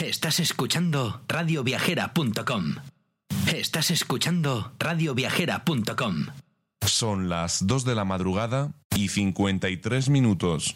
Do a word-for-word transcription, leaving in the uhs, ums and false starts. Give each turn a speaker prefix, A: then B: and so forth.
A: Estás escuchando radio viajera punto com. Estás escuchando radio viajera punto com.
B: Son las dos de la madrugada y cincuenta y tres minutos.